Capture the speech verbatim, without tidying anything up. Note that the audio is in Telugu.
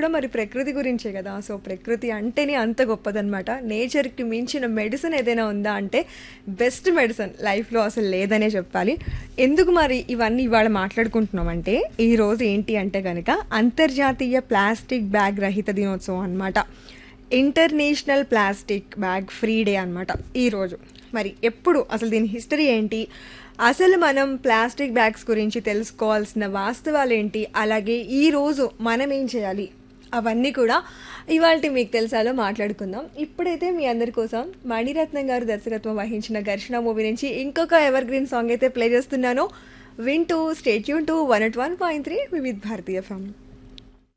కూడా మరి ప్రకృతి గురించే కదా. సో ప్రకృతి అంటేనే అంత గొప్పదనమాట. నేచర్కి మించిన మెడిసిన్ ఏదైనా ఉందా అంటే బెస్ట్ మెడిసిన్ లైఫ్లో అసలు లేదనే చెప్పాలి. ఎందుకు మరి ఇవన్నీ ఇవాళ మాట్లాడుకుంటున్నామంటే ఈరోజు ఏంటి అంటే కనుక అంతర్జాతీయ ప్లాస్టిక్ బ్యాగ్ రహిత దినోత్సవం అనమాట. International plastic bag free day అనమాట ఈరోజు. మరి ఎప్పుడు అసలు దీని హిస్టరీ ఏంటి, అసలు మనం ప్లాస్టిక్ బ్యాగ్స్ గురించి తెలుసుకోవాల్సిన వాస్తవాలు ఏంటి, అలాగే ఈరోజు మనం ఏం చేయాలి, అవన్నీ కూడా ఇవాళ మీకు తెలుసాలో మాట్లాడుకుందాం. ఇప్పుడైతే మీ అందరి కోసం మణిరత్నం గారు దర్శకత్వం వహించిన ఘర్షణ మూవీ నుంచి ఇంకొక ఎవర్ గ్రీన్ సాంగ్ అయితే ప్లే చేస్తున్నాను. వింటూ stay tune to one at one point three Vividh Bharatiya FM.